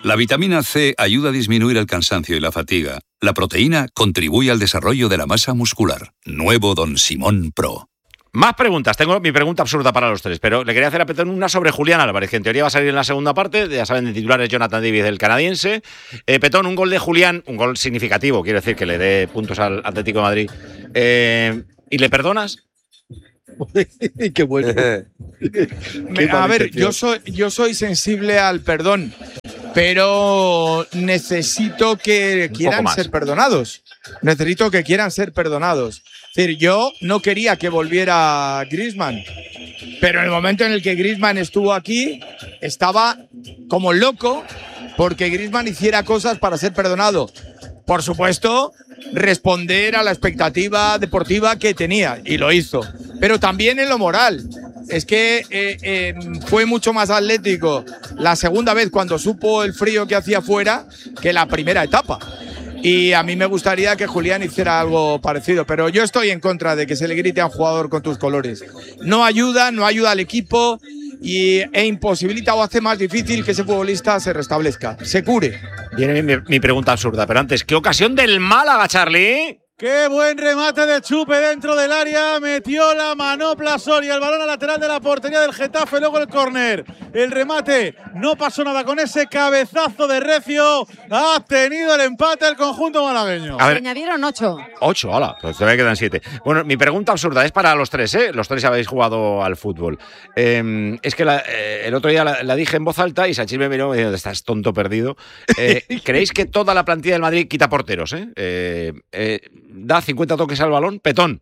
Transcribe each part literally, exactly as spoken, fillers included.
La vitamina C ayuda a disminuir el cansancio y la fatiga. La proteína contribuye al desarrollo de la masa muscular. Nuevo Don Simón Pro. Más preguntas. Tengo mi pregunta absurda para los tres, pero le quería hacer a Petón una sobre Julián Álvarez, que en teoría va a salir en la segunda parte. Ya saben, de titulares Jonathan David, el canadiense. Eh, Petón, un gol de Julián, un gol significativo, quiero decir, que le dé puntos al Atlético de Madrid. Eh, ¿Y le perdonas? Qué bueno. Me, a ver, yo soy, yo soy sensible al perdón, pero necesito que quieran ser perdonados. Necesito que quieran ser perdonados. Es decir, yo no quería que volviera Griezmann, pero en el momento en el que Griezmann estuvo aquí, estaba como loco porque Griezmann hiciera cosas para ser perdonado. Por supuesto, responder a la expectativa deportiva que tenía, y lo hizo. Pero también en lo moral. Es que eh, eh, fue mucho más atlético la segunda vez cuando supo el frío que hacía fuera que la primera etapa. Y a mí me gustaría que Julián hiciera algo parecido, pero yo estoy en contra de que se le grite a un jugador con tus colores. No ayuda, no ayuda al equipo y, e imposibilita o hace más difícil que ese futbolista se restablezca, se cure. Viene mi, mi pregunta absurda, pero antes, ¿qué ocasión del Málaga, Charlie? ¡Qué buen remate de Chupe dentro del área! Metió la manopla Soria, el balón a lateral de la portería del Getafe, luego el córner. El remate, no pasó nada con ese cabezazo de Recio. Ha tenido el empate el conjunto malagueño. A ver, añadieron ocho. Ocho, hola, pues todavía quedan siete. Bueno, mi pregunta absurda es para los tres, ¿eh? Los tres habéis jugado al fútbol. Eh, es que la, eh, el otro día la, la dije en voz alta y Sanchís me miró y me dijo, estás tonto perdido. Eh, ¿Creéis que toda la plantilla del Madrid quita porteros, eh? eh, eh da cincuenta toques al balón? Petón.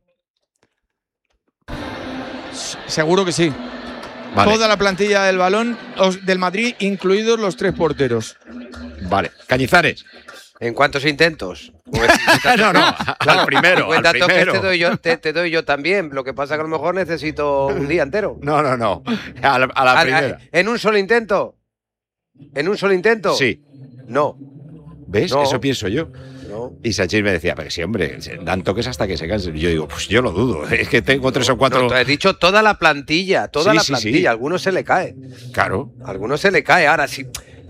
Seguro que sí. Vale. Toda la plantilla del balón del Madrid, incluidos los tres porteros. Vale. Cañizares. ¿En cuántos intentos? no, no, claro, al primero. Al primero. Te doy, yo, te, te doy yo también. Lo que pasa es que a lo mejor necesito un día entero. No, no, no. A la, a la a, primera. A, ¿En un solo intento? ¿En un solo intento? Sí. No. ¿Ves? No. Eso pienso yo. No. Y Sánchez me decía, pero sí, hombre, dan toques hasta que se cansen. Y yo digo, pues yo lo dudo. Es que tengo tres o cuatro. No, te he dicho toda la plantilla, toda sí, la sí, plantilla. sí. A algunos se le cae. Claro. A algunos se le cae. Ahora sí.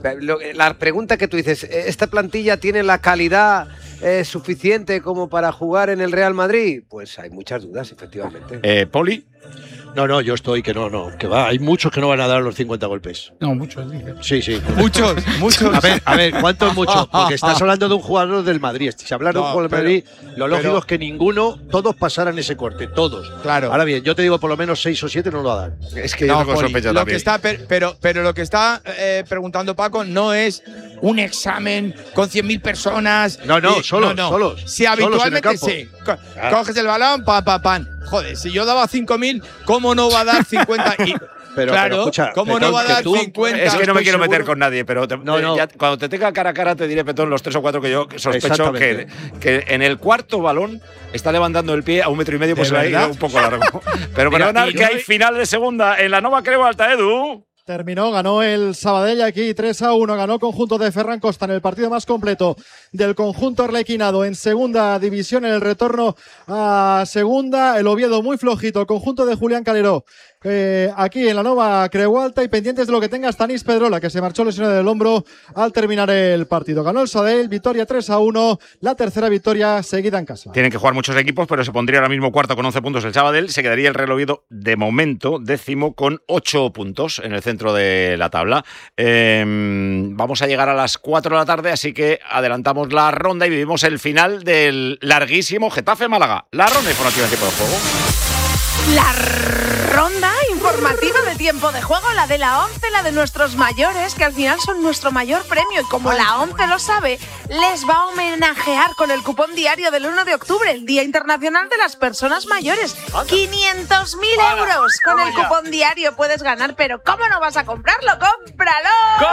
La pregunta que tú dices, ¿esta plantilla tiene la calidad eh, suficiente como para jugar en el Real Madrid? Pues hay muchas dudas, efectivamente. Eh, ¿Poli? No, no, yo estoy que no, no, que va. Hay muchos que no van a dar los cincuenta golpes. No, muchos. Sí, sí. Muchos, muchos. A ver, a ver, ¿cuántos muchos? Porque estás hablando de un jugador del Madrid. Si hablas de un No, jugador del pero- Madrid, lo lógico pero- es que ninguno, todos pasaran ese corte, todos. Claro. Ahora bien, yo te digo por lo menos seis o siete no lo va a dar. Es que No, yo tengo Poli, sospecha lo también. que está, per- pero, pero lo que está eh, preguntando Paco no es un examen con cien mil personas. No, no, y- solos, solos. Si Solos en el habitualmente campo. sí. Co- Claro. Coges el balón, pa, pa, pan. Joder, si yo daba cinco mil, ¿cómo no va a dar cincuenta? Y, Pero, claro, pero escucha, ¿cómo Petón, no va a que dar tú- cincuenta? Es que no me Estoy quiero meter seguro. con nadie, pero te- No, te- no. ya cuando te tenga cara a cara te diré, Petón, los tres o cuatro que yo sospecho que, Exactamente. que en el cuarto balón está levantando el pie a un metro y medio, pues ¿De se va a ir verdad? un poco largo. Pero Mira, perdonad y que yo- hay final de segunda en la Nova Creu Alta, Edu. Terminó, ganó el Sabadell aquí tres a uno, ganó el conjunto de Ferran Costa en el partido más completo del conjunto arlequinado en segunda división, en el retorno a segunda, el Oviedo muy flojito, el conjunto de Julián Calero eh, aquí en la Nova Creu Alta y pendientes de lo que tenga Stanis Pedrola, que se marchó lesionado del hombro al terminar el partido. Ganó el Sabadell, victoria tres a uno, la tercera victoria seguida en casa. Tienen que jugar muchos equipos, pero se pondría ahora mismo cuarto con once puntos el Sabadell. Se quedaría el Real Oviedo de momento décimo con ocho puntos en el centro de la tabla. Eh, vamos a llegar a las cuatro de la tarde, así que adelantamos la ronda y vivimos el final del larguísimo Getafe-Málaga. La ronda informativa en tiempo de juego. La ronda informativa de tiempo de juego, la de la ONCE, la de nuestros mayores, que al final son nuestro mayor premio. Y como la ONCE lo sabe, les va a homenajear con el cupón diario del uno de octubre, el Día Internacional de las Personas Mayores. quinientos mil euros con el cupón diario puedes ganar, pero ¿cómo no vas a comprarlo? ¡Cómpralo!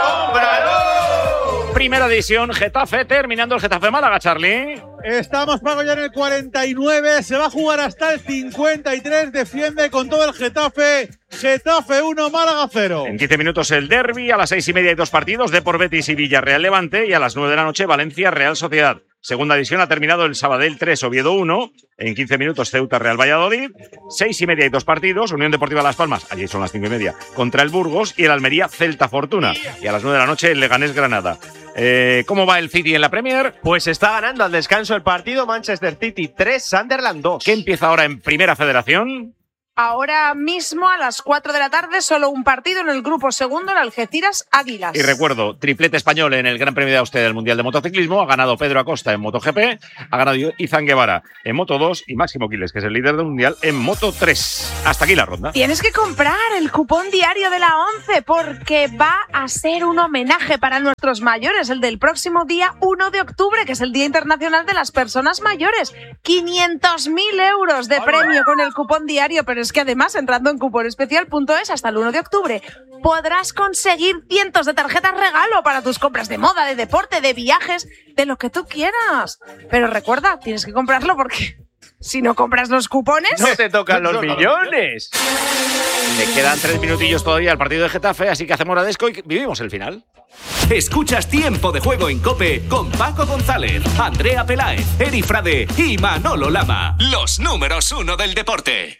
¡Cómpralo! Primera división, Getafe, terminando el Getafe-Málaga, Charlie. Estamos, Paco, ya en el cuarenta y nueve, se va a jugar hasta el cincuenta y tres, defiende con todo el Getafe, Getafe uno, Málaga cero. En quince minutos el derbi, a las seis y media hay dos partidos, Depor Betis y Villarreal Levante, y a las nueve de la noche Valencia Real Sociedad. Segunda división ha terminado el Sabadell tres, Oviedo uno. En quince minutos Ceuta Real Valladolid. Seis y media y dos partidos. Unión Deportiva Las Palmas, allí son las cinco y media, contra el Burgos. Y el Almería Celta Fortuna. Y a las nueve de la noche el Leganés Granada. Eh, ¿Cómo va el City en la Premier? Pues está ganando al descanso el partido. Manchester City tres, Sunderland dos. ¿Qué empieza ahora en Primera Federación? Ahora mismo a las cuatro de la tarde solo un partido en el grupo segundo, el Algeciras Águilas. Y recuerdo, triplete español en el Gran Premio de Austria del Mundial de Motociclismo. Ha ganado Pedro Acosta en MotoGP, ha ganado Izan Guevara en Moto dos y Máximo Quiles, que es el líder del Mundial, en Moto tres. Hasta aquí la ronda. Tienes que comprar el cupón diario de la ONCE porque va a ser un homenaje para nuestros mayores, el del próximo día uno de octubre, que es el Día Internacional de las Personas Mayores. quinientos mil euros de premio con el cupón diario, pero es que además, entrando en cuponespecial punto es hasta el uno de octubre, podrás conseguir cientos de tarjetas regalo para tus compras de moda, de deporte, de viajes, de lo que tú quieras. Pero recuerda, tienes que comprarlo porque si no compras los cupones… ¡No te tocan los millones! Le quedan tres minutillos todavía al partido de Getafe, así que hacemos la desco y vivimos el final. Escuchas Tiempo de Juego en COPE con Paco González, Andrea Peláez, Eri Frade y Manolo Lama. Los números uno del deporte.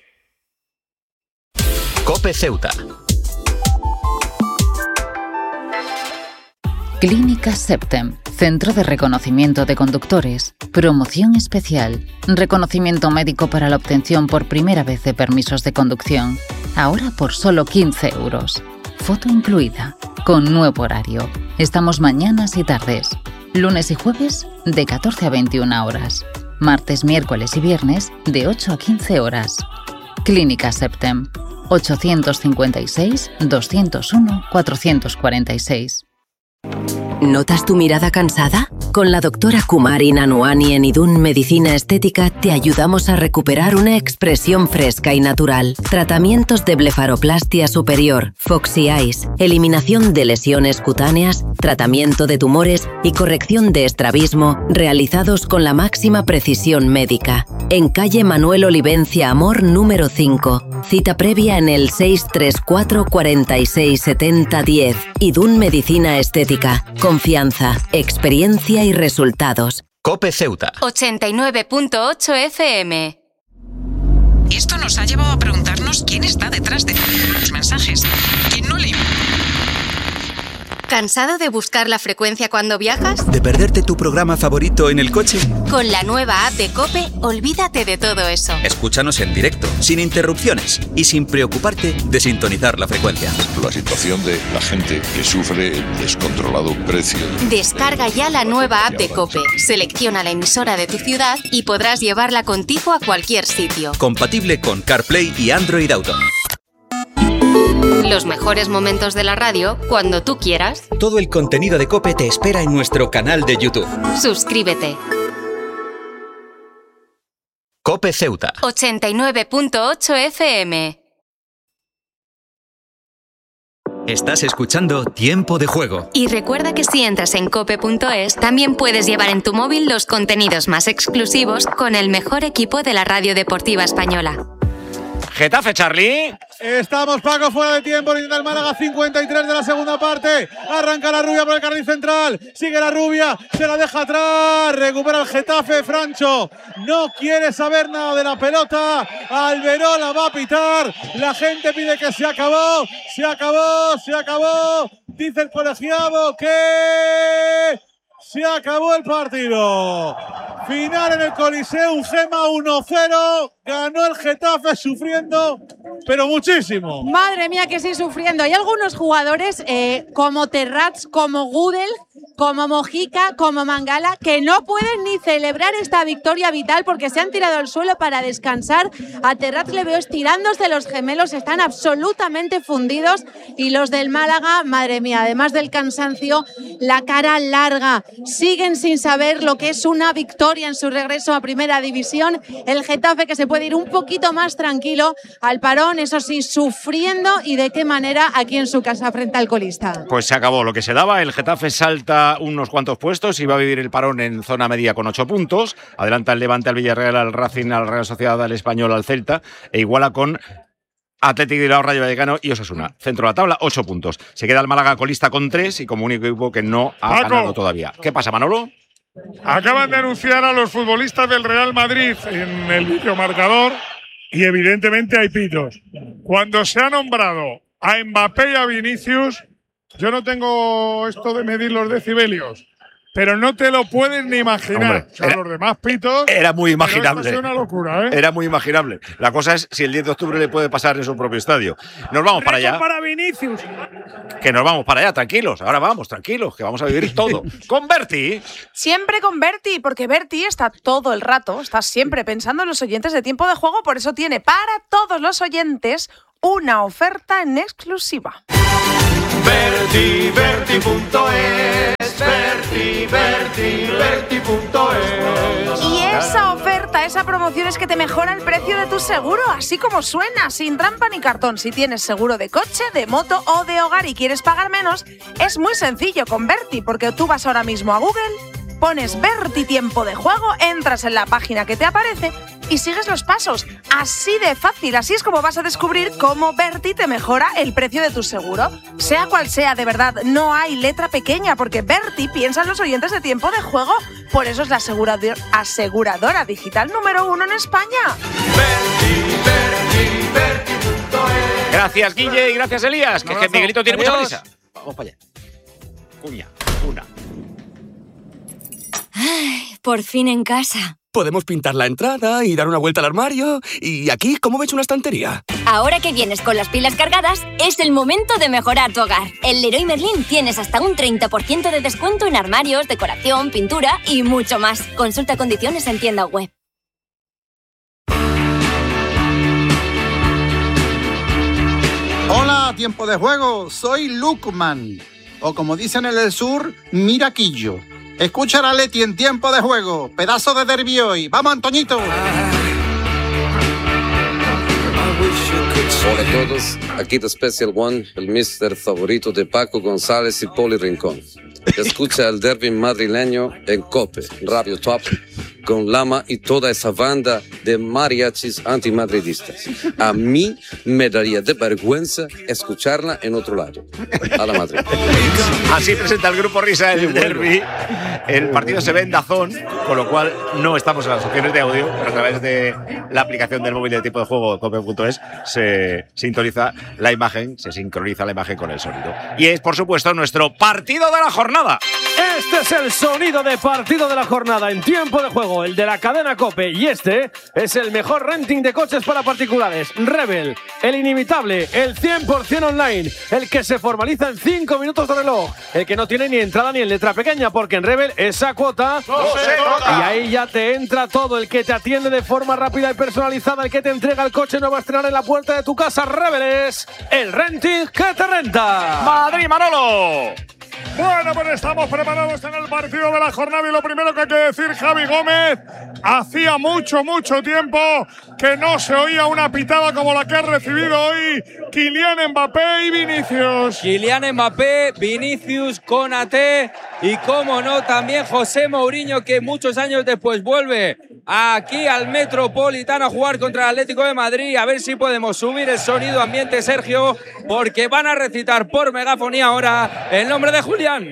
COPE Ceuta. Clínica Septem, Centro de Reconocimiento de Conductores. Promoción especial. Reconocimiento médico para la obtención por primera vez de permisos de conducción. Ahora por solo quince euros. Foto incluida. Con nuevo horario. Estamos mañanas y tardes. Lunes y jueves de catorce a veintiuna horas. Martes, miércoles y viernes de ocho a quince horas. Clínica Septem. ochocientos cincuenta y seis, doscientos uno, cuatrocientos cuarenta y seis. ¿Notas tu mirada cansada? Con la doctora Kumari Nanuani en Idun Medicina Estética te ayudamos a recuperar una expresión fresca y natural. Tratamientos de blefaroplastia superior, Foxy Eyes, eliminación de lesiones cutáneas, tratamiento de tumores y corrección de estrabismo realizados con la máxima precisión médica. En calle Manuel Olivencia Amor número cinco. Cita previa en el seis tres cuatro, cuarenta y seis, setenta, diez. Idun Medicina Estética. Confianza, experiencia y resultados. COPE Ceuta. ochenta y nueve punto ocho F M. Esto nos ha llevado a preguntarnos quién está detrás de los mensajes. ¿Quién no le... ¿Cansado de buscar la frecuencia cuando viajas? ¿De perderte tu programa favorito en el coche? Con la nueva app de COPE, olvídate de todo eso. Escúchanos en directo, sin interrupciones y sin preocuparte de sintonizar la frecuencia. La situación de la gente que sufre el descontrolado precio. Descarga ya la nueva app de COPE, selecciona la emisora de tu ciudad y podrás llevarla contigo a cualquier sitio. Compatible con CarPlay y Android Auto. Los mejores momentos de la radio cuando tú quieras. Todo el contenido de COPE te espera en nuestro canal de YouTube. Suscríbete. COPE Ceuta. ochenta y nueve punto ocho F M. Estás escuchando Tiempo de Juego. Y recuerda que si entras en cope punto es, también puedes llevar en tu móvil los contenidos más exclusivos con el mejor equipo de la radio deportiva española. Getafe, Charlie. Estamos, Paco, fuera de tiempo. Intenta el Málaga, cincuenta y tres de la segunda parte. Arranca la Rubia por el carril central. Sigue la Rubia, se la deja atrás. Recupera el Getafe. Francho no quiere saber nada de la pelota. Alberola va a pitar. La gente pide que se acabó. Se acabó, se acabó. Dice el colegiado que se acabó el partido. Final en el Coliseum, Gema uno cero. Ganó el Getafe sufriendo, pero muchísimo. Madre mía, que sí, sufriendo. Hay algunos jugadores eh, como Terrats, como Gudel, como Mojica, como Mangala, que no pueden ni celebrar esta victoria vital porque se han tirado al suelo para descansar. A Terrats le veo estirándose, los gemelos están absolutamente fundidos y los del Málaga, madre mía, además del cansancio, la cara larga. Siguen sin saber lo que es una victoria en su regreso a Primera División. El Getafe, que se puede ir un poquito más tranquilo al parón, eso sí, sufriendo, y de qué manera aquí en su casa frente al colista. Pues se acabó lo que se daba. El Getafe salta unos cuantos puestos y va a vivir el parón en zona media con ocho puntos. Adelanta el Levante al Villarreal, al Racing, al Real Sociedad, al Español, al Celta, e iguala con Atlético de Bilbao, Rayo Vallecano y Osasuna. Centro de la tabla, ocho puntos. Se queda el Málaga colista con tres y como único equipo que no ha Paco. ganado todavía. ¿Qué pasa, Manolo? Acaban de anunciar a los futbolistas del Real Madrid en el videomarcador y evidentemente hay pitos. Cuando se ha nombrado a Mbappé y a Vinicius, yo no tengo esto de medir los decibelios, pero no te lo puedes ni imaginar. Hombre, o sea, era, los demás pitos… Era muy imaginable. Esto ha sido una locura, ¿eh? Era muy imaginable. La cosa es si el diez de octubre le puede pasar en su propio estadio. Nos vamos para allá. para Vinicius. Que nos vamos para allá, tranquilos. Ahora vamos, tranquilos, que vamos a vivir todo. Con Berti. Siempre con Berti, porque Berti está todo el rato, está siempre pensando en los oyentes de Tiempo de Juego, por eso tiene para todos los oyentes una oferta en exclusiva. Berti, Berti punto es, Berti, Berti, Berti punto es. Y esa oferta, esa promoción es que te mejora el precio de tu seguro, así como suena, sin trampa ni cartón. Si tienes seguro de coche, de moto o de hogar y quieres pagar menos, es muy sencillo con Berti, porque tú vas ahora mismo a Google, pones Berti Tiempo de Juego, entras en la página que te aparece y sigues los pasos. Así de fácil, así es como vas a descubrir cómo Berti te mejora el precio de tu seguro. Sea cual sea, de verdad, no hay letra pequeña, porque Berti piensa en los oyentes de Tiempo de Juego. Por eso es la asegurador- aseguradora digital número uno en España. Berti, Berti, Berti punto es. Gracias, Guille, y gracias, Elías. Que, que Miguelito tiene Adiós. mucha prisa. Vamos para allá. Cuña, una. Ay, por fin en casa. Podemos pintar la entrada y dar una vuelta al armario. Y aquí, ¿cómo ves una estantería? Ahora que vienes con las pilas cargadas, es el momento de mejorar tu hogar. En Leroy Merlin tienes hasta un treinta por ciento de descuento en armarios, decoración, pintura y mucho más. Consulta condiciones en tienda web. Hola, Tiempo de Juego, soy Lukman, o como dicen en el sur, Miraquillo. Escucha a Leti en Tiempo de Juego, pedazo de derbi hoy. ¡Vamos, Antoñito! Hola a todos, aquí de Special One, el mister favorito de Paco González y Poli Rincón. Escucha el derbi madrileño en COPE, Radio Top, con Lama y toda esa banda de mariachis antimadridistas. A mí me daría de vergüenza escucharla en otro lado. A la Madrid. Así presenta el Grupo Risa el derbi. El partido se ve en Dazón, con lo cual no estamos en las opciones de audio, pero a través de la aplicación del móvil de Tiempo de Juego cope punto es se sintoniza la imagen, se sincroniza la imagen con el sonido. Y es, por supuesto, nuestro partido de la jornada. Este es el sonido de partido de la jornada en Tiempo de Juego, el de la cadena COPE, y este es el mejor renting de coches para particulares. Rebel, el inimitable, el cien por ciento online, el que se formaliza en cinco minutos de reloj, el que no tiene ni entrada ni en letra pequeña, porque en Rebel esa cuota no se toca. Y ahí ya te entra todo, el que te atiende de forma rápida y personalizada, el que te entrega el coche nuevo a estrenar en la puerta de tu casa. Rebel es el renting que te renta. Madrid, Manolo. Bueno, pues estamos preparados en el partido de la jornada y lo primero que hay que decir, Javi Gómez, hacía mucho, mucho tiempo que no se oía una pitada como la que ha recibido hoy Kylian Mbappé y Vinicius. Kylian Mbappé, Vinicius, Konaté y, cómo no, también José Mourinho, que muchos años después vuelve aquí al Metropolitano a jugar contra el Atlético de Madrid. A ver si podemos subir el sonido ambiente, Sergio, porque van a recitar por megafonía ahora el nombre de Julián.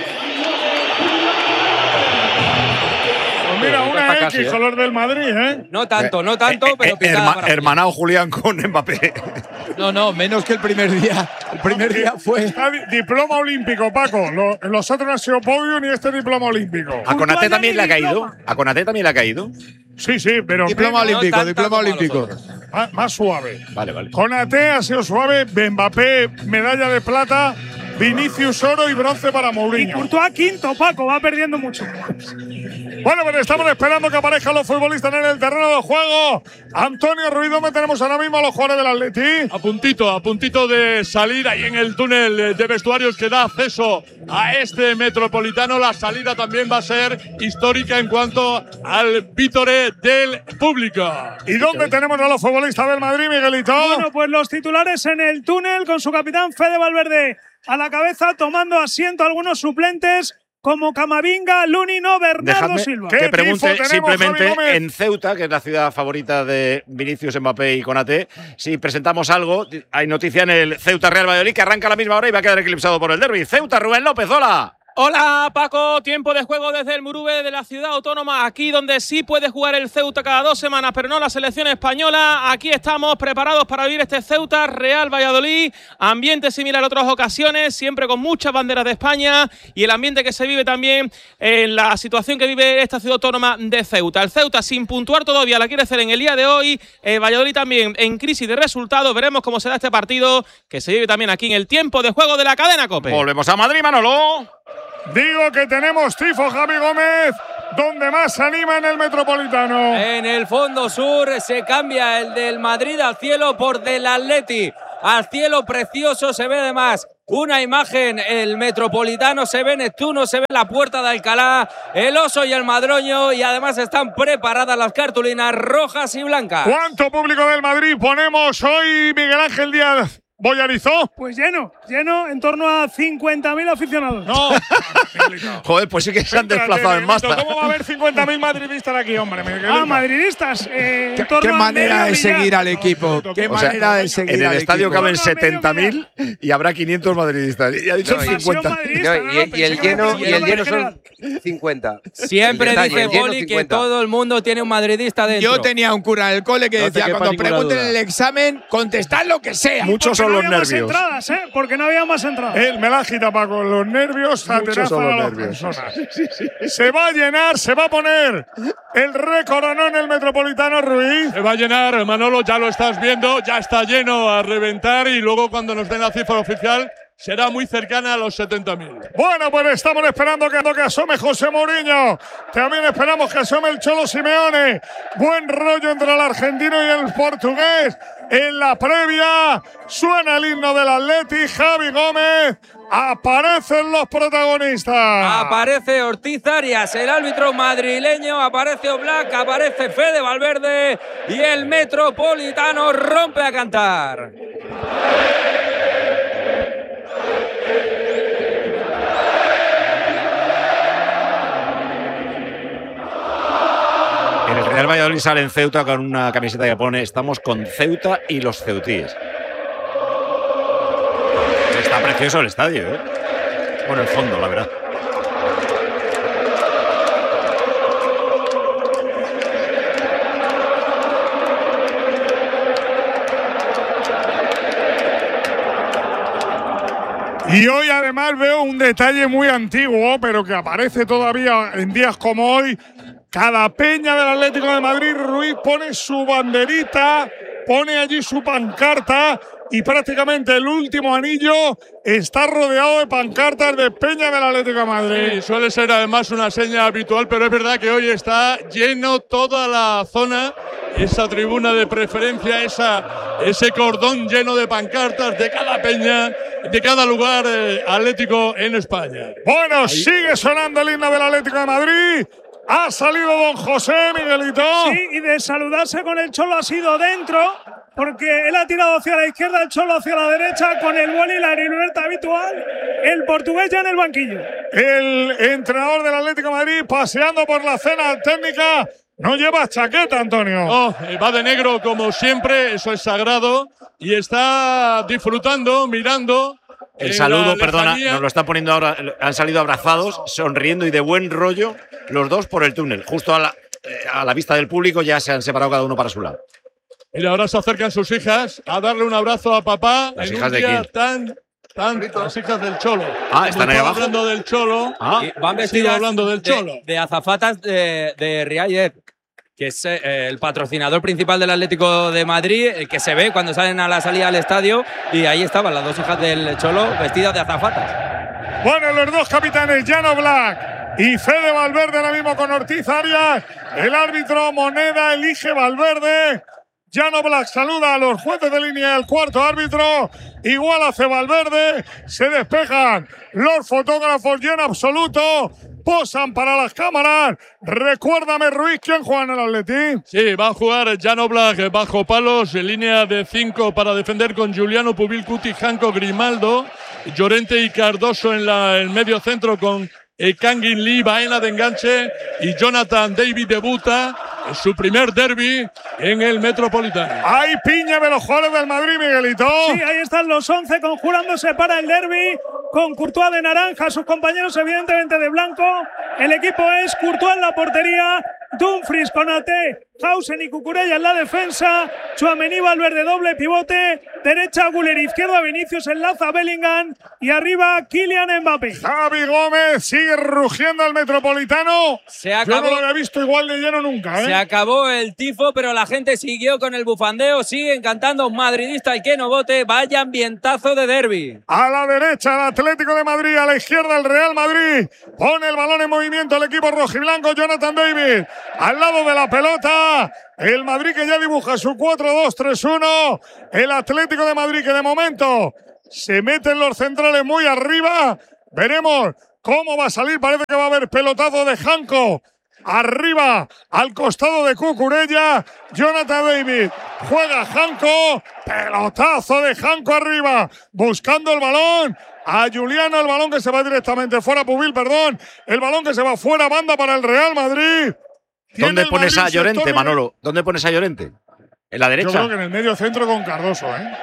Pues mira, una X, casi, ¿eh? color del Madrid, ¿eh? No tanto, no tanto, Eh, pero eh, pitada herma- para hermanao Julián con Mbappé. No, no, menos que el primer día. El primer día fue… Está di- diploma olímpico, Paco. Lo- los otros no han sido podium y este diploma olímpico. ¿A Konaté también le ha caído? ¿A Konaté también le ha caído? Sí, sí, pero… Diploma menos- olímpico, no tanta diploma como los olímpico. otros. Más, más suave. Vale, vale. Konaté ha sido suave, Mbappé medalla de plata, Vinicius oro y bronce para Mourinho. Y Courtois quinto, Paco, va perdiendo mucho. Bueno, pues estamos esperando que aparezcan los futbolistas en el terreno de juego. Antonio Ruido, me tenemos ahora mismo a los jugadores del Atleti. A puntito, a puntito de salir ahí en el túnel de vestuarios que da acceso a este Metropolitano. La salida también va a ser histórica en cuanto al vítore del público. ¿Y dónde tenemos a los futbolistas del Madrid, Miguelito? Bueno, pues los titulares en el túnel con su capitán Fede Valverde a la cabeza, tomando asiento algunos suplentes como Camavinga, Lunino, Bernardo Dejadme Silva. que pregunte tenemos, simplemente Javi Gómez? en Ceuta, que es la ciudad favorita de Vinicius, Mbappé y Konaté, si presentamos algo. Hay noticia en el Ceuta Real Valladolid que arranca a la misma hora y va a quedar eclipsado por el derbi. Ceuta, Rubén López, hola. Hola Paco, tiempo de juego desde el Murube de la ciudad autónoma, aquí donde sí puede jugar el Ceuta cada dos semanas, pero no la selección española. Aquí estamos preparados para vivir este Ceuta Real Valladolid, ambiente similar a otras ocasiones, siempre con muchas banderas de España y el ambiente que se vive también en la situación que vive esta ciudad autónoma de Ceuta. El Ceuta sin puntuar todavía la quiere hacer en el día de hoy, eh, Valladolid también en crisis de resultados. Veremos cómo será este partido que se vive también aquí en el tiempo de juego de la cadena COPE. Volvemos a Madrid, Manolo. Digo que tenemos tifo Javi Gómez, donde más se anima en el Metropolitano. En el fondo sur se cambia el del Madrid al cielo por del Atleti. Al cielo precioso, se ve además una imagen, el Metropolitano, se ve Neptuno, se ve la Puerta de Alcalá, el Oso y el Madroño, y además están preparadas las cartulinas rojas y blancas. ¿Cuánto público del Madrid ponemos hoy, Miguel Ángel Díaz Boyarizó? Pues lleno, lleno, en torno a cincuenta mil aficionados. No. Joder, pues sí que se han desplazado en masa. ¿Cómo va a haber cincuenta mil madridistas aquí, hombre? Ah, madridistas. Eh, ¿Qué, ¿Qué manera de seguir al equipo? ¿Qué o sea, manera de seguir en el al estadio equipo? caben setenta mil y habrá quinientos madridistas. Y ha dicho No, y- cincuenta. No, y, y el lleno, y el lleno son cincuenta. Siempre El detalle, dice el lleno Poli que cincuenta. todo el mundo tiene un madridista dentro. Yo tenía un cura en el cole que No te decía, quepa cuando ninguna pregunten duda. el examen, contestad lo que sea. Muchos son no los había más nervios. entradas, ¿eh? Porque no había más entradas. Él me la agita, Paco. Los nervios Muchos son atenazan a los las nervios. personas. Se va a llenar, se va a poner el récord o no en el Metropolitano, Ruiz. Se va a llenar, Manolo, ya lo estás viendo, ya está lleno a reventar y luego cuando nos den la cifra oficial será muy cercana a los setenta mil. Bueno, pues estamos esperando que, que asome José Mourinho. También esperamos que asome el Cholo Simeone. Buen rollo entre el argentino y el portugués. En la previa suena el himno del Atleti, Javi Gómez. Aparecen los protagonistas. Aparece Ortiz Arias, el árbitro madrileño, aparece Oblak, aparece Fede Valverde y el Metropolitano rompe a cantar. En el Real Valladolid sale en Ceuta con una camiseta que pone "Estamos con Ceuta y los ceutíes". Está precioso el estadio, ¿eh? Bueno, el fondo, la verdad. Y hoy además veo un detalle muy antiguo, pero que aparece todavía en días como hoy. Cada peña del Atlético de Madrid, Ruiz, pone su banderita, pone allí su pancarta y prácticamente el último anillo está rodeado de pancartas de peña del Atlético de Madrid. Sí, suele ser además una seña habitual, pero es verdad que hoy está lleno toda la zona, esa tribuna de preferencia, esa, ese cordón lleno de pancartas de cada peña, de cada lugar eh, atlético en España. Bueno, Ahí. sigue sonando el himno del Atlético de Madrid. Ha salido don José, Miguelito. Sí, y de saludarse con el Cholo ha sido dentro, porque él ha tirado hacia la izquierda, el Cholo hacia la derecha, con el buen y la libertad habitual, el portugués ya en el banquillo. El entrenador del Atlético de Madrid paseando por la cena técnica. No lleva chaqueta, Antonio. Oh, va de negro como siempre, eso es sagrado, y está disfrutando, mirando. El en saludo, la perdona, lejanía. nos lo está poniendo ahora. Han salido abrazados, sonriendo y de buen rollo los dos por el túnel. Justo a la, eh, a la vista del público ya se han separado cada uno para su lado. Mira, ahora se acercan sus hijas a darle un abrazo a papá. ¿Las en hijas un de día quién? tan, tan las hijas del Cholo. Ah, ¿están ahí Como abajo? hablando del Cholo. Ah, Y van Sigo vestidas hablando del de, Cholo. de azafatas de, de Riallet, que es eh, el patrocinador principal del Atlético de Madrid, el que se ve cuando salen a la salida al estadio, y ahí estaban las dos hijas del Cholo vestidas de azafatas. Bueno, los dos capitanes, Jan Oblak y Fede Valverde, ahora mismo con Ortiz Arias. El árbitro Moneda elige Valverde. Jan Oblak saluda a los jueces de línea del cuarto árbitro. Igual hace Valverde. Se despejan los fotógrafos y en absoluto posan para las cámaras. Recuérdame, Ruiz, ¿quién juega en el Atleti? Sí, va a jugar Jan Oblak bajo palos, en línea de cinco para defender con Giuliano, Pubil, Cuti, Janko, Grimaldo, Llorente y Cardoso en la, el medio centro con eh, Kangin Lee, Baena de enganche y Jonathan David debuta. su primer derbi en el Metropolitano. Hay piña de los jugadores del Madrid, Miguelito. Sí, ahí están los once conjurándose para el derbi, con Courtois de naranja, sus compañeros evidentemente de blanco. El equipo es Courtois en la portería, Dumfries con Ate, Hausen y Cucurella en la defensa, Tchouaméni, Valverde doble pivote, derecha Güler, izquierda Vinicius, enlaza Bellingham y arriba Kylian Mbappé. Javi Gómez sigue rugiendo al Metropolitano. Se acabó. Yo no lo había visto igual de lleno nunca, ¿eh? Se acabó el tifo, pero la gente siguió con el bufandeo, siguen cantando madridista y que no vote. Vaya ambientazo de derbi. A la derecha el Atlético de Madrid, a la izquierda el Real Madrid. Pone el balón en movimiento el equipo rojiblanco, Jonathan David. Al lado de la pelota, el Madrid que ya dibuja su cuatro dos tres uno. El Atlético de Madrid que de momento se meten los centrales muy arriba. Veremos cómo va a salir. Parece que va a haber pelotazo de Janko. Arriba, al costado de Cucurella, Jonathan David. Juega Janko. Pelotazo de Janko arriba. Buscando el balón. A Juliano, el balón que se va directamente fuera. Pubil, perdón. El balón que se va fuera. Banda para el Real Madrid. ¿Dónde pones a Llorente, Manolo? ¿Dónde pones a Llorente? ¿En la derecha? Yo creo que en el medio centro con Cardoso, ¿eh?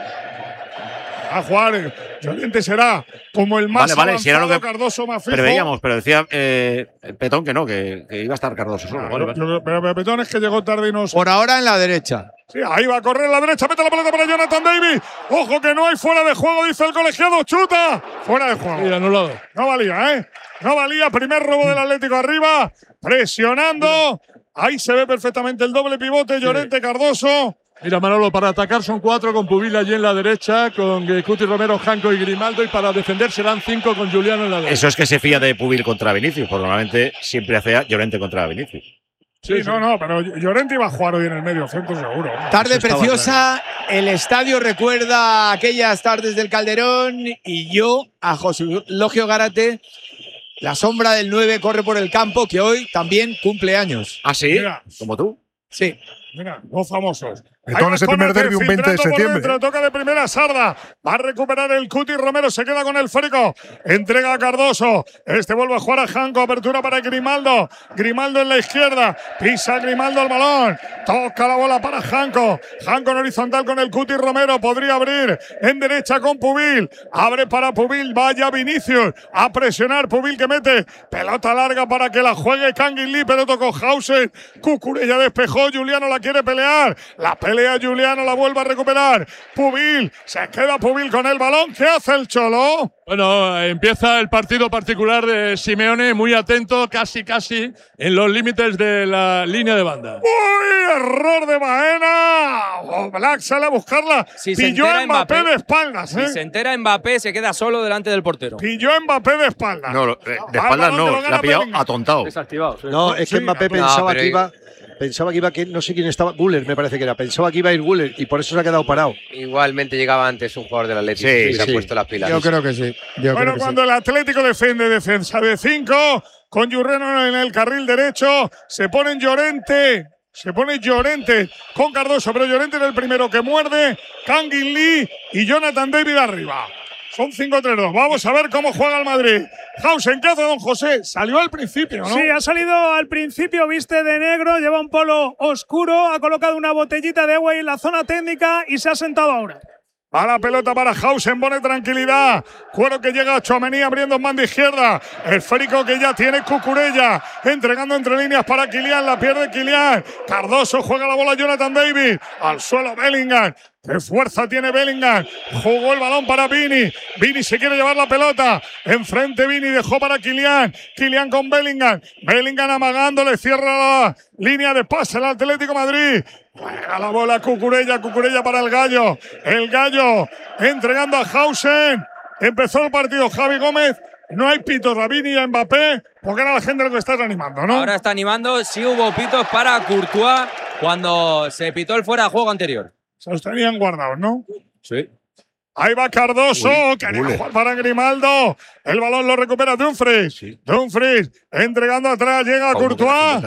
A jugar, Llorente será como el más vale, vale, avanzado, si era lo que Cardoso más fijo. Preveíamos, pero decía eh, Petón que no, que, que iba a estar Cardoso solo. Ah, vale, vale. Yo, pero, pero Petón es que llegó tarde y no… Por ahora en la derecha. Sí, ahí va a correr en la derecha, mete la pelota para Jonathan David. Ojo que no hay fuera de juego, dice el colegiado, chuta. Fuera de juego. Sí, anulado. No valía, ¿eh? No valía, primer robo del Atlético arriba, presionando. Ahí se ve perfectamente el doble pivote, Llorente, Cardoso. Mira, Manolo, para atacar son cuatro con Pubil allí en la derecha, con eh, Cuti Romero, Janko y Grimaldo, y para defender serán cinco con Juliano en la derecha. Eso es que se fía de Pubil contra Vinicius, porque normalmente siempre hace Llorente contra Vinicius. Sí, sí, no, no, pero Llorente iba a jugar hoy en el medio centro seguro. Tarde preciosa, el estadio recuerda aquellas tardes del Calderón y yo, a José Logio Gárate, la sombra del nueve corre por el campo, que hoy también cumple años. ¿Ah, sí? Mira. ¿Como tú? Sí. Mira, dos famosos. Petón ese primer derbi un veinte de septiembre. Dentro, toca de primera Sarda. Va a recuperar el Cuti Romero. Se queda con el Frico. Entrega a Cardoso. Este vuelve a jugar a Janko. Apertura para Grimaldo. Grimaldo en la izquierda. Pisa Grimaldo el balón. Toca la bola para Janko. Janko en horizontal con el Cuti Romero. Podría abrir en derecha con Pubil. Abre para Pubil. Vaya Vinicius. A presionar Pubil que mete. Pelota larga para que la juegue Kangin Lee. Pero tocó Hausen. Cucurella despejó. Juliano la quiere pelear. La pelea Juliano, la vuelve a recuperar. Pubil, se queda Pubil con el balón. ¿Qué hace el Cholo? Bueno, empieza el partido particular de Simeone, muy atento, casi casi en los límites de la línea de banda. ¡Uy! Error de Baena. Oh, Black sale a buscarla. Si Pilló se a Mbappé, Mbappé de espaldas. ¿eh? Si se entera Mbappé, se queda solo delante del portero. Pilló a Mbappé de espaldas. No, de espaldas no, la ha pillado atontado. Desactivado. Sí. No, es que sí, Mbappé pensaba no, que iba… Pensaba que iba, que no sé quién estaba, Güler me parece que era, pensaba que iba a ir Güler y por eso se ha quedado parado. Igualmente llegaba antes un jugador del Atlético sí, y se sí. ha puesto las pilas. Yo creo que sí. Yo bueno, creo que cuando sí. el Atlético defiende defensa de cinco, con Jurreno en el carril derecho, se pone Llorente. Se pone Llorente con Cardoso, pero Llorente era el primero que muerde. Kangin Lee y Jonathan David arriba. Son cinco tres dos. Vamos a ver cómo juega el Madrid. Hausen, ¿qué hace don José? Salió al principio, ¿no? Sí, ha salido al principio, viste de negro, lleva un polo oscuro, ha colocado una botellita de agua en la zona técnica y se ha sentado ahora. A la pelota para Hausen, pone tranquilidad. Cuero que llega a Tchouaméni abriendo en banda izquierda. Esférico que ya tiene Cucurella. Entregando entre líneas para Kylian. La pierde Kylian. Cardoso juega la bola Jonathan David. Al suelo Bellingham. ¡Qué fuerza tiene Bellingham! Jugó el balón para Vini. Vini se quiere llevar la pelota. Enfrente Vini dejó para Kylian. Kylian con Bellingham. Bellingham amagándole. Cierra la línea de pase el Atlético Madrid. Juega la bola Cucurella. Cucurella para el Gallo. El Gallo entregando a Hausen. Empezó el partido Javi Gómez. No hay pitos a Vini y a Mbappé. Porque era la gente lo que estás animando, ¿no? Ahora está animando. Sí hubo pitos para Courtois cuando se pitó el fuera de juego anterior. Se los tenían guardados, ¿no? Sí. Ahí va Cardoso, uy, quería uy. jugar para Grimaldo. El balón lo recupera Dumfries. Sí. Dumfries entregando atrás, llega Courtois.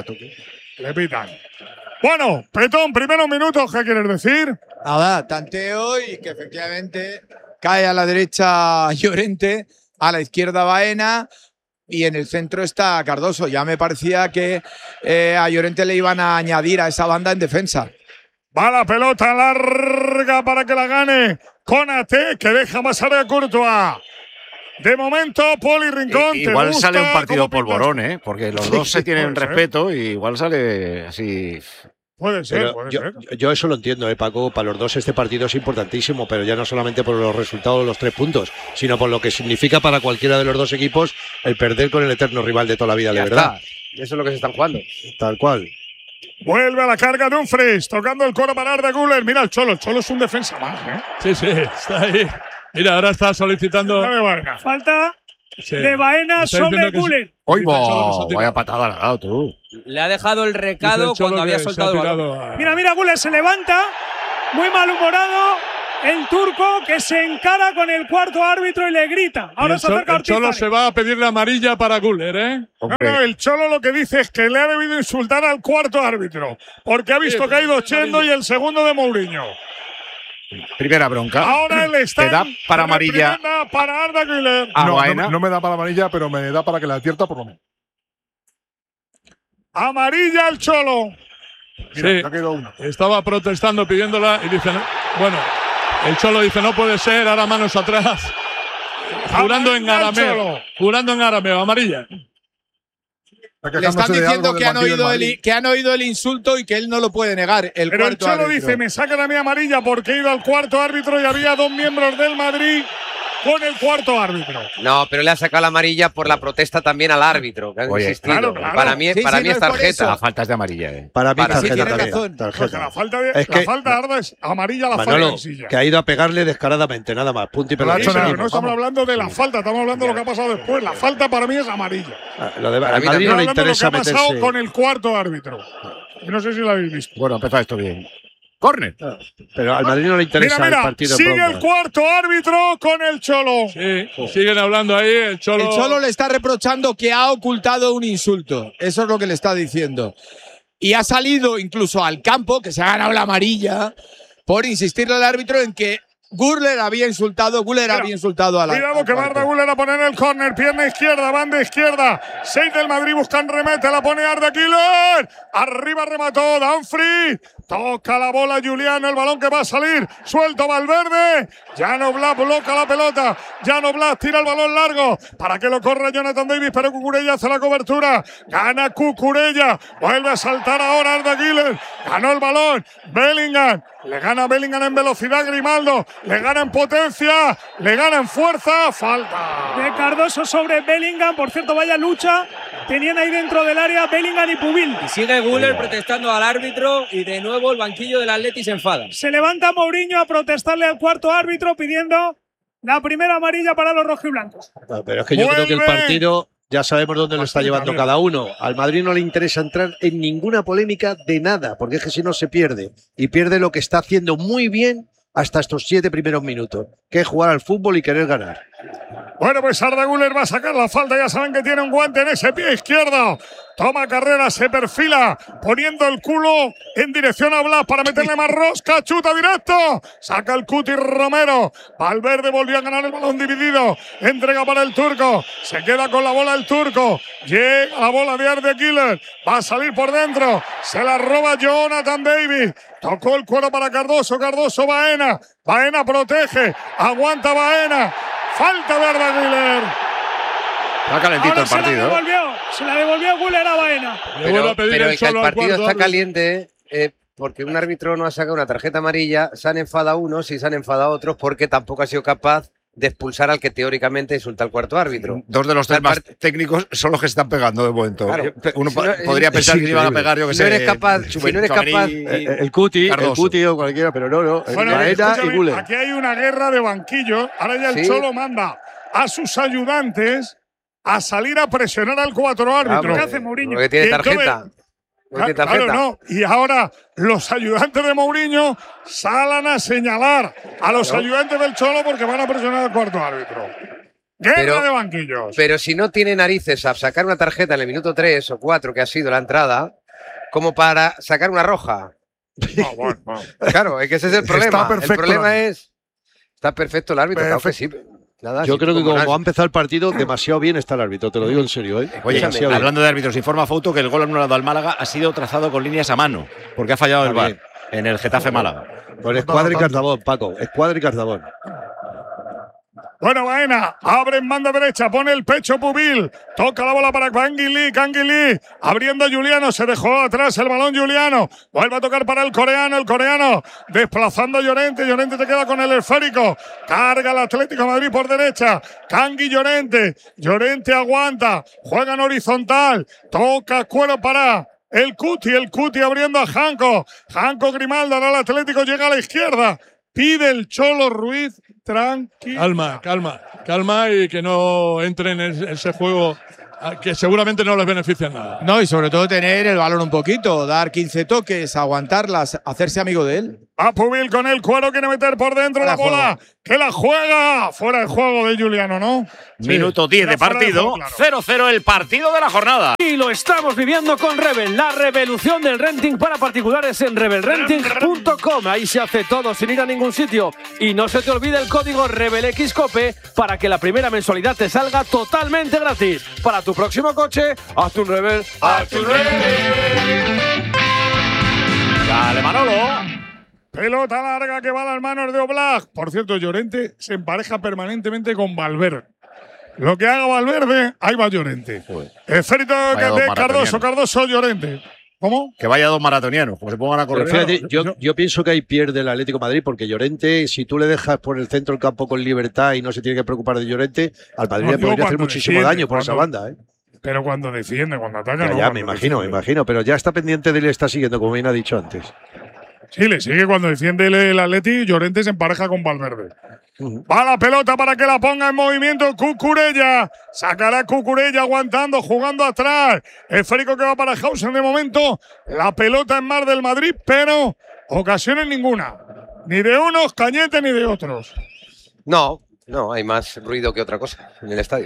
Le pitan. Bueno, Petón, primeros minutos, ¿qué quieres decir? Nada, tanteo y que efectivamente cae a la derecha Llorente, a la izquierda Baena. y en el centro está Cardoso. Ya me parecía que eh, a Llorente le iban a añadir a esa banda en defensa. Va la pelota larga para que la gane Konaté, que deja pasar a Courtois. De momento, Poli Rincón. I, igual ¿te sale gusta un partido cómo pintas? polvorón, ¿eh? Porque los Sí, dos se sí, tienen puede ser. respeto y igual sale así. Puede ser, Pero puede yo, ser. yo eso lo entiendo, ¿eh, Paco? Para los dos este partido es importantísimo, pero ya no solamente por los resultados de los tres puntos, sino por lo que significa para cualquiera de los dos equipos el perder con el eterno rival de toda la vida, de Ya verdad. está. Eso es lo que se están jugando. Tal cual. Vuelve a la carga Dumfries, tocando el coro para Arda Güler. Mira el Cholo, el Cholo es un defensa más, ¿eh? Sí, sí, está ahí. Mira, ahora está solicitando. Falta Sí. de Baena Está sobre diciendo que Güler. sí. ¡Oy, Dice el Cholo que se ha bo! tirado. Vaya patada le ha dado tú. Le ha dejado el Dice recado el Cholo cuando había que se ha soltado el balón. tirado a- Mira, mira, Güler se levanta, muy malhumorado. El turco que se encara con el cuarto árbitro y le grita. Ahora el se Cholo, acerca el Cholo Ortiz. se va a pedirle amarilla para Guller, ¿eh? No, no, el Cholo lo que dice es que le ha debido insultar al cuarto árbitro, porque ha visto Sí, que ha ido pero Chendo y el segundo de Mourinho. Primera bronca. Ahora él está. Te da para amarilla para Arda Güler. a no, Baena. no, no me da para amarilla, pero me da para que la advierta por lo menos. Amarilla al Cholo. Sí, ya quedó una. estaba protestando pidiéndola y dice, no. Bueno, el Cholo dice, no puede ser, ahora manos atrás. Jurando en Amarilla al arameo. Cholo. Jurando en arameo, amarilla. Está Le están quejándose de diciendo algo que del han, banquillo del oído el, Madrid. que han oído el insulto y que él no lo puede negar. El Pero el cuarto Cholo árbitro. dice, me sacan a mí amarilla porque he ido al cuarto árbitro y había dos miembros del Madrid con el cuarto árbitro. No, pero le ha sacado la amarilla por la protesta también al árbitro, que han Oye, insistido. claro, claro. Para mí, Sí, para sí, mí no es es por tarjeta. La falta es de amarilla, ¿eh? Para mí Para- sí, tarjeta tiene también. razón. Tarjeta. Porque la falta de, Es la que- falta de Arda es amarilla, la falta Manolo, de silla. que ha ido a pegarle descaradamente, nada más. Punto y No la ha pelota. hecho nada. Pero no estamos Vamos. hablando de la falta, estamos hablando de lo que ha pasado después. La falta para mí es amarilla. Ah, Lo de, Para al mí Madrid también. no le Estamos hablando de lo que interesa ha pasado meterse. con el cuarto árbitro. Y no sé si lo habéis visto. Bueno, empezó esto bien. Córner. Pero al Madrid no le interesa Mira, el mira, partido. en sigue bronca. el cuarto árbitro con el Cholo. Sí, siguen hablando ahí, el Cholo. El Cholo le está reprochando que ha ocultado un insulto. Eso es lo que le está diciendo. Y ha salido incluso al campo, que se ha ganado la amarilla, por insistirle al árbitro en que Güler había insultado, Güler Mira, había insultado a la. Cuidado al que va cuarto. Arda Güler a poner el córner, pierna izquierda, banda izquierda. Seis del Madrid buscan remete, la pone Arda Güler. Arriba remató Dumfries. Toca la bola Julián, el balón que va a salir. Suelto Valverde. Llano Blas bloca la pelota. Llano Blas tira el balón largo para que lo corra Jonathan Davis, pero Cucurella hace la cobertura. Gana Cucurella. Vuelve a saltar ahora Arda Güler. Ganó el balón. Bellingham. Le gana Bellingham en velocidad Grimaldo. Le gana en potencia. Le gana en fuerza. Falta. De Cardoso sobre Bellingham. Por cierto, vaya lucha. Tenían ahí dentro del área Bellingham y Pubil. Y sigue Güler protestando al árbitro y de nuevo el banquillo del Atleti se enfada. Se levanta Mourinho a protestarle al cuarto árbitro pidiendo la primera amarilla para los rojiblancos. No, pero es que yo creo que el ¡Vuelve! partido ya sabemos dónde lo está llevando cada uno. Al Madrid no le interesa entrar en ninguna polémica de nada, porque es que si no se pierde. Y pierde lo que está haciendo muy bien hasta estos siete primeros minutos, que es jugar al fútbol y querer ganar. Bueno, pues Arda Güler va a sacar la falta. Ya saben que tiene un guante en ese pie izquierdo. Toma carrera, se perfila, poniendo el culo en dirección a Blas para meterle más rosca. Chuta directo. Saca el Cuti Romero. Valverde volvió a ganar el balón dividido. Entrega para el turco. Se queda con la bola el turco. Llega la bola de Arda Güler. Va a salir por dentro. Se la roba Jonathan Davis. Tocó el cuero para Cardoso. Cardoso Baena. Baena protege. Aguanta Baena. Falta de Arda Güler. Está calentito Ahora el se la partido. ¿eh? devolvió. Se la devolvió Güler a Baena. Le vuelve Pero, a pedir pero el es que el Cholo al partido cuarto está árbitro. caliente eh, porque un árbitro no ha sacado una tarjeta amarilla, se han enfadado unos y se han enfadado otros porque tampoco ha sido capaz de expulsar al que teóricamente insulta al cuarto árbitro. Dos de los tres El más part- técnicos son los que se están pegando de momento. Claro. Uno Si pa- no, podría es pensar que se iban a increíble. pegar, yo que Si sé. no eres capaz- si no eres Tchouaméni capaz- y El, el Cuti, el Cardoso. Cuti o cualquiera, pero no, no. Bueno, Baena y escúchame, Güler. aquí hay una guerra de banquillos. Ahora ya el Sí. Cholo manda a sus ayudantes a salir a presionar al cuatro árbitro. ¿Qué hace Mourinho? Porque tiene Y entonces- tarjeta. Porque tiene Claro, tarjeta. no. Y ahora los ayudantes de Mourinho salen a señalar a los Claro. ayudantes del Cholo porque van a presionar al cuarto árbitro. Guerra Pero- de banquillos. Pero si no tiene narices a sacar una tarjeta en el minuto tres o cuatro que ha sido la entrada, como para sacar una roja. No, bueno, bueno. Claro, es que ese es el Está problema. perfecto el problema el es. Está perfecto el árbitro, claro que sí. Nada, Yo si creo que como como no- ha empezado el partido, demasiado bien está el árbitro, te lo digo en serio. ¿eh? Oye, Demasiado bien. hablando de árbitros, informa Fouto que el gol anulado al Málaga ha sido trazado con líneas a mano, porque ha fallado el Está V A bien. R en el Getafe Málaga. Con Escuadra y Cardabón, Paco. Escuadra y Cardabón. Bueno, Baena, abre en banda derecha, pone el pecho Pubil, toca la bola para Canguilí, Canguilí, abriendo a Juliano, se dejó atrás el balón Juliano, vuelve a tocar para el coreano, el coreano, desplazando a Llorente, Llorente se queda con el esférico, carga el Atlético de Madrid por derecha, Cangui Llorente, Llorente aguanta, juega en horizontal, toca Cuero para el Cuti, el Cuti abriendo a Janco, Janco Grimaldo, ahora el Atlético llega a la izquierda, pide el Cholo Ruiz, tranquilo. Calma, calma, calma y que no entren en ese juego que seguramente no les beneficia en nada. No, y sobre todo tener el balón un poquito, dar quince toques, aguantarlas, hacerse amigo de él. A Pubil con el Cuero, quiere meter por dentro la bola, que la juega. Fuera de juego de Juliano, ¿no? Minuto diez de partido, cero cero el partido de la jornada. Y lo estamos viviendo con Rebel, la revolución del renting para particulares en rebel renting punto com. Ahí se hace todo sin ir a ningún sitio. Y no se te olvide el código RebelXCope para que la primera mensualidad te salga totalmente gratis. Para tu próximo coche, hazte un Rebel. ¡Hazte un Rebel! Dale, Manolo. Pelota larga que va a las manos de Oblak. Por cierto, Llorente se empareja permanentemente con Valverde. Lo que haga Valverde, ahí va Llorente. Esférico Vaya dos de Cardoso, maratonianos. Cardoso, Llorente. ¿Cómo? Que vaya dos maratonianos, como se pongan a correr. Pero fíjate, yo, yo pienso que ahí pierde el Atlético de Madrid porque Llorente, si tú le dejas por el centro del campo con libertad y no se tiene que preocupar de Llorente, al Madrid No, le digo podría hacer cuando muchísimo defiende, daño por esa cuando- banda. ¿eh? Pero cuando defiende, cuando ataca, Ya, no. ya, cuando me imagino, me defiende. imagino, pero ya está pendiente de él, está siguiendo, como bien ha dicho antes. Sí, le sigue cuando defiende el, el Atleti. Llorente se empareja con Valverde. Va la pelota para que la ponga en movimiento Cucurella. Sacará Cucurella aguantando, jugando atrás. Esférico que va para Hausen de momento. La pelota en mar del Madrid, pero ocasiones ninguna. Ni de unos cañetes ni de otros. No, no, hay más ruido que otra cosa en el estadio.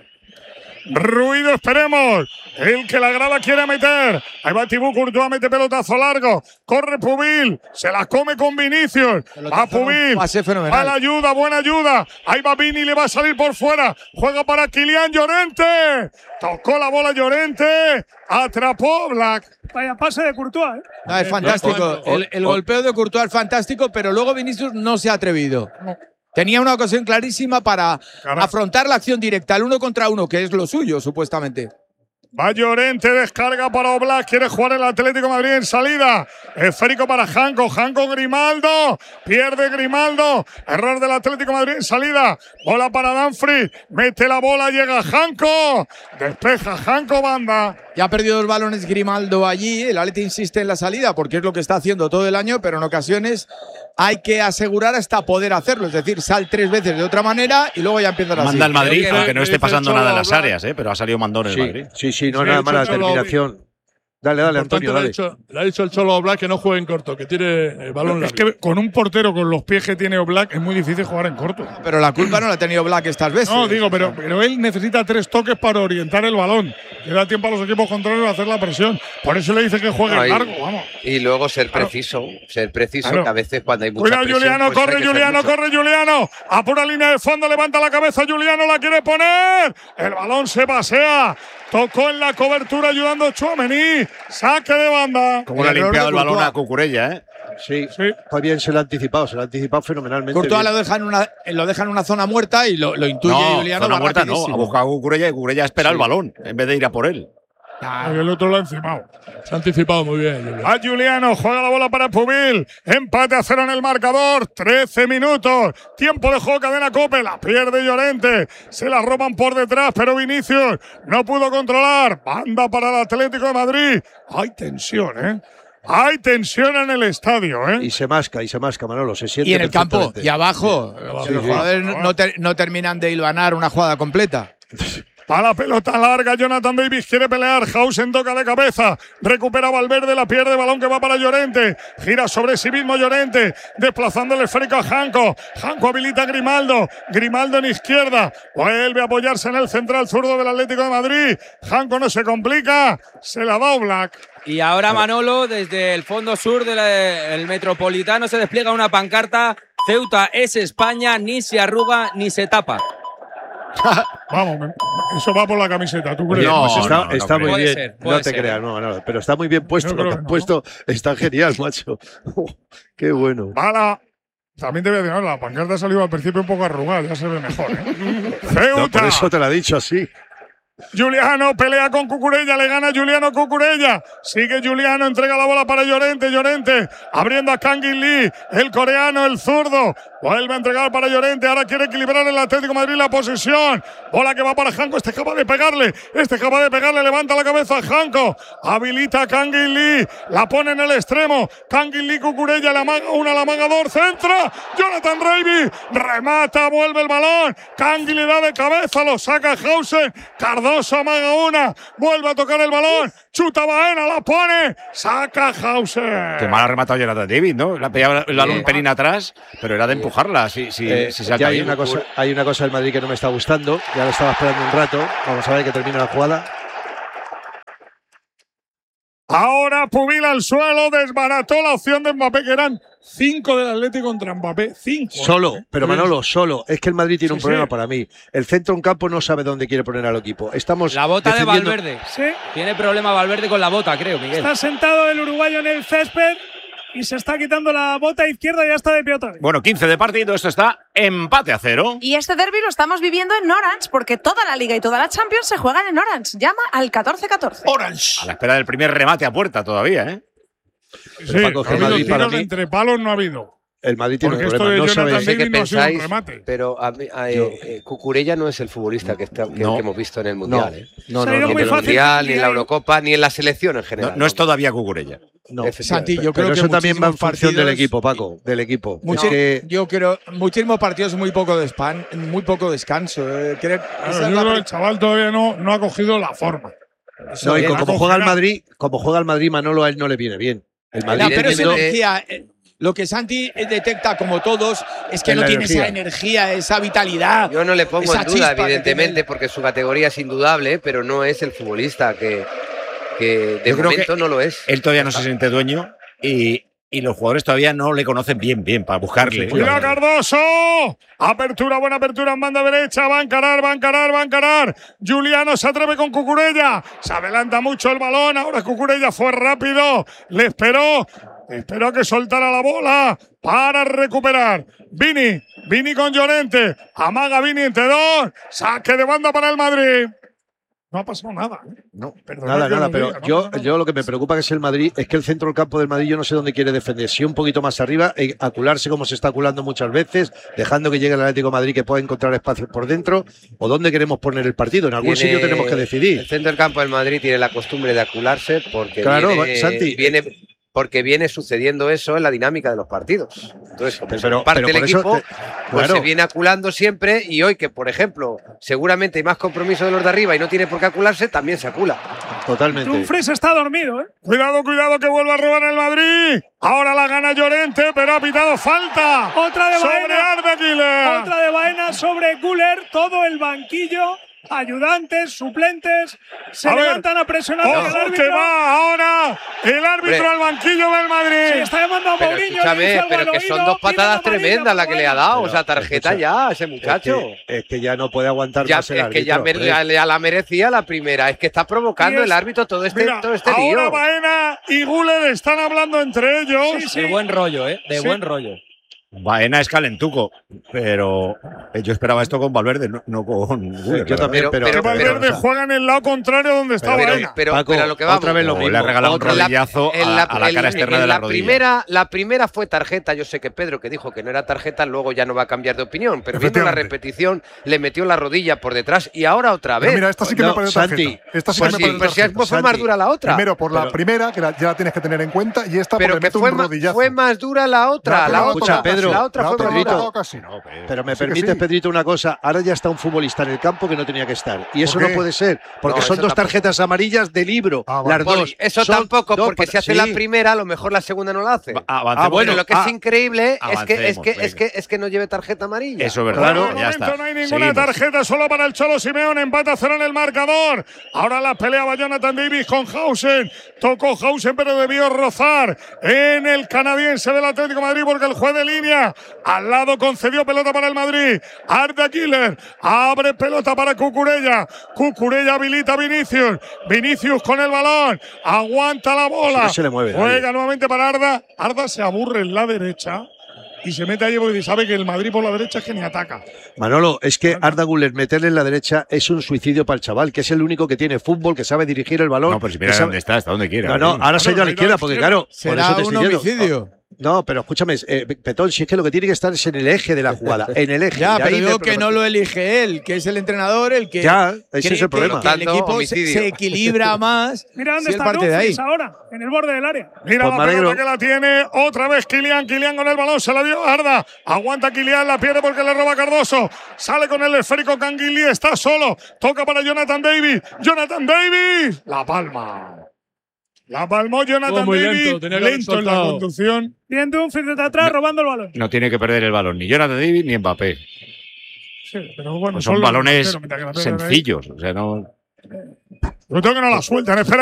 Ruido, esperemos. El que la grada quiere meter. Ahí va Tibú Courtois, mete pelotazo largo. Corre Pubil. Se la come con Vinicius. Va Pubil. Pase Va fenomenal. la ayuda, buena ayuda. Ahí va Vini, le va a salir por fuera. Juega para Kylian Llorente. Tocó la bola Llorente. Atrapó Black. Vaya pase de Courtois. ¿eh? No, es fantástico. El, el golpeo de Courtois es fantástico, pero luego Vinicius no se ha atrevido. Tenía una ocasión clarísima para afrontar la acción directa, el uno contra uno, que es lo suyo, supuestamente. Va Llorente, descarga para Oblak, quiere jugar el Atlético de Madrid en salida. Esférico para Janco, Janco Grimaldo, pierde Grimaldo. Error del Atlético de Madrid en salida. Bola para Danfrey, mete la bola, llega Janco. Despeja Janco, banda. Ya ha perdido dos balones Grimaldo allí, el Atleti insiste en la salida porque es lo que está haciendo todo el año, pero en ocasiones hay que asegurar hasta poder hacerlo, es decir, sal tres veces de otra manera y luego ya empiezas así. Manda el Madrid, Creo que aunque no esté dice el pasando Cholo nada en las Oblak. áreas, ¿eh? Pero ha salido mandón el Sí, Madrid. sí, sí, no Sí, es nada el mala Cholo determinación. Dale, dale, Antonio, Le ha, dale. dicho, le ha dicho el Cholo Oblak que no juegue en corto, que tire el balón Es largo. que con un portero con los pies que tiene Oblak es muy difícil jugar en corto. Pero la culpa no la ha tenido Black estas veces. No, digo, pero, pero él necesita tres toques para orientar el balón. Le da tiempo a los equipos contrarios a hacer la presión. Por eso le dice que juegue No, y- largo, vamos. Y luego ser preciso, ser preciso, Claro. que a veces cuando hay mucha Cuidado, presión, Juliano, pues hay corre que ser Juliano, mucho. corre Juliano. A pura línea de fondo, levanta la cabeza Juliano, la quiere poner. El balón se pasea. Tocó en la cobertura ayudando a Tchouaméni. Saque de banda. Como le ha limpiado el balón a Cucurella, ¿eh? Sí, está bien, se lo ha anticipado, se lo ha anticipado fenomenalmente. Courtois bien. lo deja en una, lo deja en una zona muerta y lo, lo intuye No, Juliano. zona va muerta no. Ha rapidísimo. buscado a Cucurella y Cucurella espera el balón en vez de ir a por él. El otro lo ha encimado. Se ha anticipado muy bien, Julián. A Juliano, juega la bola para Pubil. Empate a cero en el marcador. trece minutos. Tiempo de juego, cadena Cope. La pierde Llorente. Se la roban por detrás, pero Vinicius no pudo controlar. Banda para el Atlético de Madrid. Hay tensión, ¿eh? Hay tensión en el estadio, ¿eh? Y se masca, y se masca, Manolo, se siente Y en el campo, perfectamente. y abajo. Sí, los sí. jugadores no, ter- no terminan de hilvanar una jugada completa. Va la pelota larga, Jonathan Davis quiere pelear, Hausen toca de cabeza, recupera Valverde, la pierde, balón que va para Llorente, gira sobre sí mismo Llorente, desplazando el esférico a Janco, Janco habilita a Grimaldo, Grimaldo en izquierda, vuelve a apoyarse en el central zurdo del Atlético de Madrid, Janco no se complica, se la da Oblak. Y ahora Manolo, desde el fondo sur del Metropolitano, se despliega una pancarta: Ceuta es España, ni se arruga ni se tapa. Vamos, me- eso va por la camiseta, ¿tú crees? No, pues está, no, no está creo. muy Puede bien. ser, puede no te ser. creas, no, no. Pero está muy bien puesto. Yo Lo creo que que has no. puesto está genial, macho. Qué bueno. Mala. También te voy a decir, no, la pancarta ha salido al principio un poco arrugada, ya se ve mejor. ¿eh? Ceuta. No, por eso te lo he dicho así. Juliano pelea con Cucurella, le gana Juliano Cucurella. Sigue Juliano, entrega la bola para Llorente. Llorente abriendo a Kangin Lee, el coreano, el zurdo. Vuelve a entregar para Llorente. Ahora quiere equilibrar el Atlético de Madrid la posesión. Bola que va para Janko. Este es capaz de pegarle. Este es capaz de pegarle. Levanta la cabeza a Janko. Habilita a Kangin Lee. La pone en el extremo. Kangin Lee, Cucurella, la maga una, la maga dos. Centra. Jonathan Reiby. Remata. Vuelve el balón. Kangin le da de cabeza. Lo saca Hausen. Cardoso amaga una. Vuelve a tocar el balón. Chuta Baena. La pone. Saca Hausen. Qué mal ha rematado Jonathan David, ¿no? La pillaba el balón un pelín atrás, pero era de empujarla. Si, si, Eh, si salta ya hay bien. una, cosa, hay una cosa del Madrid que no me está gustando. Ya lo estaba esperando un rato. Vamos a ver que termina la jugada. Ahora Pubila al suelo, desbarató la opción de Mbappé, que eran cinco del Atlético contra Mbappé. Cinco. Solo, ¿eh? pero Manolo, solo. Es que el Madrid tiene Sí, un problema sí. para mí. El centro en campo no sabe dónde quiere poner al equipo. Estamos La bota de defendiendo- Valverde. Sí. Tiene problema Valverde con la bota, creo, Miguel. Está sentado el uruguayo en el césped y se está quitando la bota izquierda y ya está de pie otra vez. Bueno, quince de partido, esto está empate a cero. Y este derbi lo estamos viviendo en Orange, porque toda la Liga y toda la Champions se juegan en Orange. Llama al catorce catorce. A la espera del primer remate a puerta todavía, ¿eh? Sí, Pero Paco, ha que el habido Madrid para tiros mí- entre palos, no ha habido. El Madrid tiene Porque un esto problema. de No Jonathan sabe. No sé qué David no ha sido un pensáis, remate. pero a mí, a, eh, eh, Cucurella no es el futbolista que, está, que, No. que hemos visto en el Mundial. ¿eh? No, Se ha no, ido no, Ni muy en el fácil. Mundial, ni en la Miguel. Eurocopa, ni en la selección en No, general. no es todavía Cucurella. no. Santi, yo creo Pero que eso también va en muchísimos función del partidos- equipo, Paco. Del equipo. Muchi- Es que- Yo creo muchísimos partidos, muy poco despan, muy poco descanso. eh, creo- Claro, esa yo es la creo que pri- el chaval todavía no, no ha cogido la forma. no, y bien, como ha juega el cogido- Madrid, como juega el Madrid, Manolo a él no le viene bien. El Madrid Ya, pero es Evidentemente- energía. eh, Lo que Santi eh, detecta, como todos, es que Es no la tiene energía. esa energía, esa vitalidad. Yo no le pongo esa en duda, chispa que evidentemente, tiene. porque su categoría es indudable, pero no es el futbolista que, que de Yo creo momento que no lo es. Él todavía no se siente dueño y, y los jugadores todavía no le conocen bien, bien, para buscarle. ¡Cuidado, Cardoso! Apertura, buena apertura en banda derecha. Va a encarar, va a encarar, va a encarar. Juliano se atreve con Cucurella. Se adelanta mucho el balón. Ahora Cucurella fue rápido. Le esperó. Esperó que soltara la bola para recuperar. Vini, Vini con Llorente. Amaga Vini entre dos. Saque de banda para el Madrid. No ha pasado nada. ¿eh? No, Perdona Nada, que nada, lo pero diga, no ha yo, pasado nada. yo lo que me preocupa que es el Madrid es que el centro del campo del Madrid yo no sé dónde quiere defender. Si un poquito más arriba, eh, acularse como se está aculando muchas veces, dejando que llegue el Atlético de Madrid que pueda encontrar espacios por dentro, o dónde queremos poner el partido. En algún Tiene- sitio tenemos que El decidir. centro del campo del Madrid tiene la costumbre de acularse porque Claro, viene, Santi. viene porque viene sucediendo eso en la dinámica de los partidos. Entonces, como Pero- parte pero del por eso equipo, te- pues claro. se viene aculando siempre y hoy que, por ejemplo, seguramente hay más compromiso de los de arriba y no tiene por qué acularse, también se acula. Totalmente. Dumfries está dormido, ¿eh? Cuidado, cuidado, que vuelva a robar el Madrid. Ahora la gana Llorente, pero ha pitado falta. Otra de sobre Baena. Arda Güler. Otra de Baena sobre Güler. Todo el banquillo, ayudantes, suplentes, se A ver, levantan a presionar al Ojo árbitro. que va ahora el árbitro Hombre. al banquillo del Madrid. Sí, está llamando a Pero Mourinho. le escúchame, dice algo pero al que son oído, dos pide patadas amarilla tremendas la que le ha dado. Pero, o sea, tarjeta escucha, ya a ese Es muchacho. que, es que ya no puede aguantar Ya, más el es que ya, árbitro, me- hombre. ya la merecía la primera. Es que está provocando Y es- el árbitro todo este, Mira, todo este ahora lío. Baena y Güler están hablando entre ellos. De buen rollo, ¿eh? De Sí. buen rollo. Baena es calentuco, pero eh, yo esperaba esto con Valverde, no, no con Güler. yo la también, verdad. pero, Que pero- Valverde pero- juega en el lado contrario donde está Pero, Baena. pero, Paco, pero a lo que vamos. otra vez lo No, mismo. le ha regalado un Otra- la- rodillazo en a, la, a la en- cara externa en de la, la rodilla. primera, la primera fue tarjeta. Yo sé que Pedro, que dijo que no era tarjeta, luego ya no va a cambiar de opinión. Pero viendo la Efectivamente. repetición, le metió la rodilla por detrás y ahora otra vez. No, mira, esta sí que No, me parece Santi, tarjeta. Esta sí pues que sí, me parece pues si tarjeta. fue más Santi, dura la otra. Primero por la Pero- primera, que la- ya la tienes que tener en cuenta, y esta pero porque que mete fue, un ma- rodillazo. fue más dura la otra. No, la pero otra, escucha, Pedro, la otra la fue otra más no dura. la casi no. Pero me Sí que permites, sí. Pedrito, una cosa. Ahora ya está un futbolista en el campo que no tenía que estar. Y eso ¿Por no qué? puede ser. Porque No, son eso dos tampoco. tarjetas amarillas de libro. Ah, vale. las Poli, dos. eso Son tampoco, dos porque para- si hace sí. la primera, a lo mejor la segunda no la hace. Va- avancemos. Ah, bueno, Pero lo que ah, es increíble es que, es, avancemos, que, es, venga. que, es que no lleve tarjeta amarilla. Eso es verdad, Claro. De ya momento está. no hay ninguna Seguimos. tarjeta, solo para el Cholo Simeone. Empata cero en el marcador. Ahora la pelea va Jonathan Davis con Hausen. Tocó Hausen, pero debió rozar en el canadiense del Atlético de Madrid porque el juez de línea línea. Al lado concedió pelota para el Madrid. Arda Güler abre pelota para Cucurella. Cucurella habilita a Vinicius. Vinicius con el balón. Aguanta la bola. No se le mueve. Juega nadie. nuevamente para Arda. Arda se aburre en la derecha. Y se mete allí porque sabe que el Madrid por la derecha es que ni ataca. Manolo, es que Arda Güler meterle en la derecha es un suicidio para el chaval, que es el único que tiene fútbol, que sabe dirigir el balón. No, pero si mira sabe... dónde está, hasta donde quiera. No, no, ahora se ha ido a la izquierda, porque claro, será por eso te un estoy diciendo. homicidio. No, pero escúchame, eh, Petón, si es que lo que tiene que estar es en el eje de la jugada, en el eje. Ya, Y pero ahí digo me- que no lo elige él, que es el entrenador el que. Ya, ese cree es el problema. Que, que el Tanto equipo se, homicidio. se equilibra más. Mira dónde si él está parte de ahí. Dumfries ahora, en el borde del área. Mira Pues la me alegro. pelota que la tiene otra vez Kylian. Kylian con el balón, se la dio Arda. Aguanta Kylian, la pierde porque le roba Cardoso. Sale con el esférico Canguilí, está solo. Toca para Jonathan Davis. Jonathan Davis. La palma. La palmó Jonathan Estuvo muy Davis. lento, tenía que haber lento en la soltado. conducción. Bien Dumfries desde atrás, robando el balón. No tiene que perder el balón ni Jonathan Davis ni Mbappé. Sí, pero bueno, Pues son los balones delanteros, mientras que la pierden ahí. sencillos. O sea, no. Yo tengo que no la sueltan. Espera